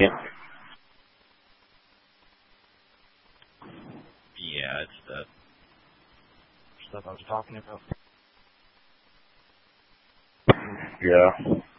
Yeah, it's the stuff I was talking about. Yeah.